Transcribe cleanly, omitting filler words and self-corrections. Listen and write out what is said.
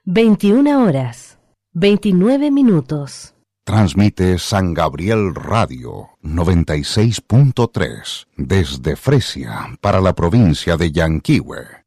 21 horas, 29 minutos. Transmite San Gabriel Radio 96.3 desde Fresia para la provincia de Yanquihue.